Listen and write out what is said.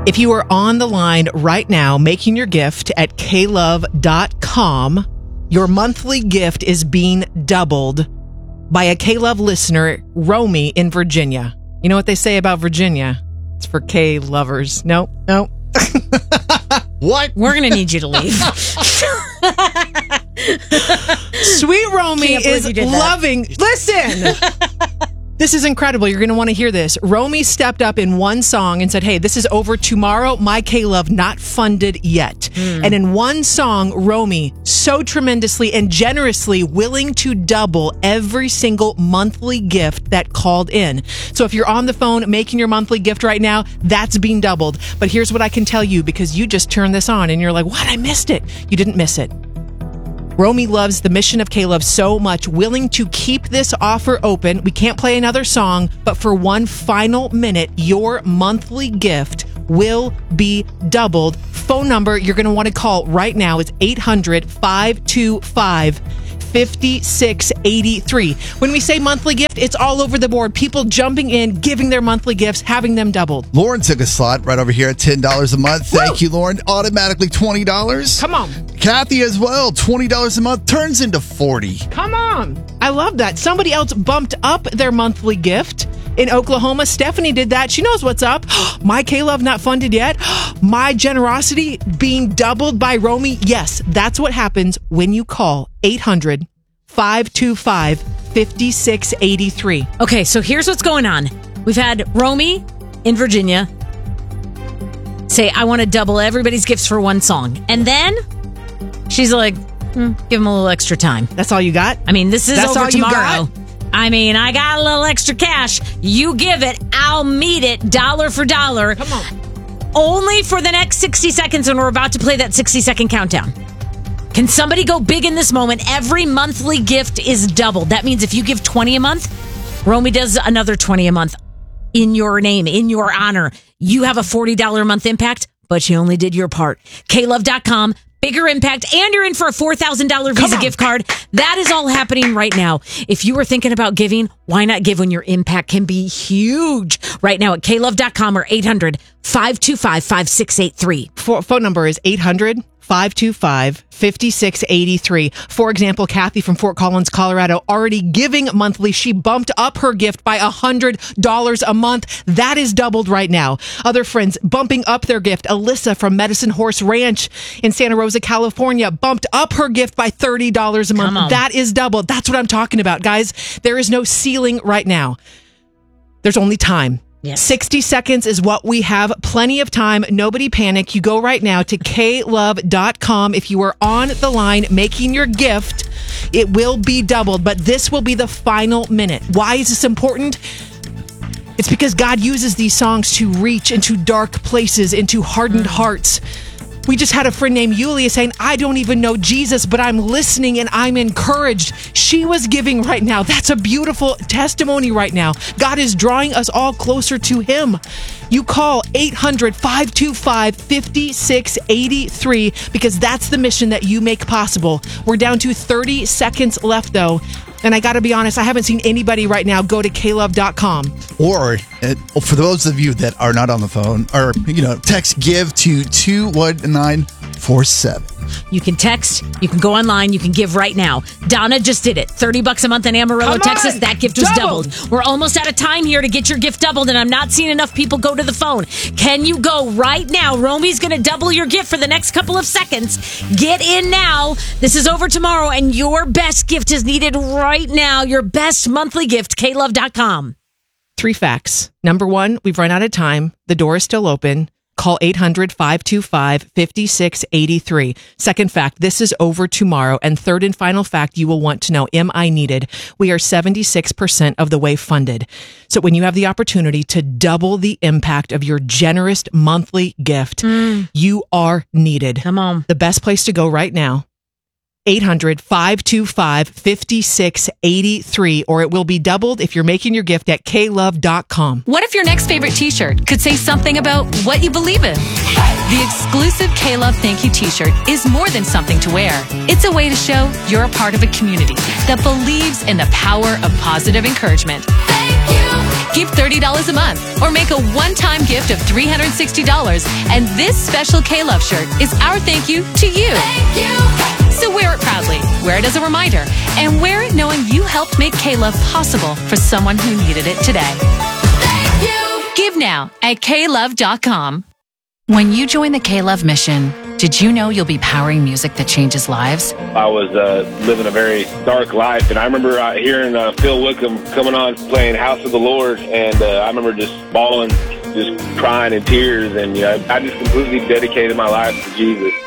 If you are on the line right now making your gift at klove.com, your monthly gift is being doubled by a K-Love listener, Romy in Virginia. You know what they say about Virginia? It's for K-lovers. No. What? We're going to need you to leave. Sweet Romy is loving. Listen. This is incredible. You're going to want to hear this. Romy stepped up in one song and said, hey, this is over tomorrow. My K-Love not funded yet. And in one song, Romy so tremendously and generously willing to double every single monthly gift that called in. So if you're on the phone making your monthly gift right now, that's being doubled. But here's what I can tell you, because you just turned this on and you're like, what? I missed it. You didn't miss it. Romy loves the mission of K-Love so much, willing to keep this offer open. We can't play another song, but for one final minute, your monthly gift will be doubled. Phone number you're going to want to call right now is 800-525-5683. When we say monthly gift, it's all over the board. People jumping in, giving their monthly gifts, having them doubled. Lauren took a slot right over here at $10 a month. Thank you, Lauren. Automatically $20. Come on. Kathy as well, $20 a month turns into $40. Come on. I love that. Somebody else bumped up their monthly gift. In Oklahoma, Stephanie did that. She knows what's up. My K-Love not funded yet. My generosity being doubled by Romy. Yes, that's what happens when you call 800-525-5683. Okay, so here's what's going on. We've had Romy in Virginia say, I want to double everybody's gifts for one song. And then she's like, give them a little extra time. That's all you got? I mean, this is That's over all you tomorrow. got? I mean, I got a little extra cash. You give it, I'll meet it dollar for dollar. Come on. Only for the next 60 seconds, and we're about to play that 60-second countdown. Can somebody go big in this moment? Every monthly gift is doubled. That means if you give 20 a month, Romy does another 20 a month in your name, in your honor. You have a $40 a month impact, but you only did your part. klove.com. Bigger impact, and you're in for a $4,000 Visa gift card. That is all happening right now. If you were thinking about giving, why not give when your impact can be huge? Right now at klove.com or 800-525-5683. Phone number is 800-525-5683. For example, Kathy from Fort Collins, Colorado, already giving monthly. She bumped up her gift by $100 a month. That is doubled right now. Other friends bumping up their gift. Alyssa from Medicine Horse Ranch in Santa Rosa, California, bumped up her gift by $30 a month. That is doubled. That's what I'm talking about, guys. There is no ceiling right now. There's only time. Yes. 60 seconds is what we have. Plenty of time. Nobody panic. You go right now to klove.com. If you are on the line making your gift, it will be doubled, but this will be the final minute. Why is this important? It's because God uses these songs to reach into dark places, into hardened hearts. We just had a friend named Yulia saying, I don't even know Jesus, but I'm listening and I'm encouraged. She was giving right now. That's a beautiful testimony right now. God is drawing us all closer to Him. You call 800-525-5683 because that's the mission that you make possible. We're down to 30 seconds left, though. And I got to be honest, I haven't seen anybody right now go to klove.com. Or for those of you that are not on the phone, or text GIVE to 21947. You can text, you can go online, you can give right now. Donna just did it. $30 a month in Amarillo, Texas. That gift was doubled. We're almost out of time here to get your gift doubled, and I'm not seeing enough people go to the phone. Can you go right now? Romy's going to double your gift for the next couple of seconds. Get in now. This is over tomorrow, and your best gift is needed right now. Your best monthly gift, klove.com. 3 facts. Number 1, we've run out of time. The door is still open. Call 800-525-5683. Second fact, this is over tomorrow. And third and final fact you will want to know, am I needed? We are 76% of the way funded. So when you have the opportunity to double the impact of your generous monthly gift, you are needed. Come on. The best place to go right now, 800-525-5683, or it will be doubled if you're making your gift at klove.com. What if your next favorite t-shirt could say something about what you believe in? The exclusive K-Love Thank You t-shirt is more than something to wear. It's a way to show you're a part of a community that believes in the power of positive encouragement. Thank you. Give $30 a month or make a one-time gift of $360. And this special K-Love shirt is our thank you to you. Thank you. So wear it proudly, wear it as a reminder, and wear it knowing you helped make K-Love possible for someone who needed it today. Thank you. Give now at klove.com. When you join the K-Love mission, did you know you'll be powering music that changes lives? I was living a very dark life, and I remember hearing Phil Wickham coming on playing House of the Lord, and I remember just bawling, just crying in tears, and I just completely dedicated my life to Jesus.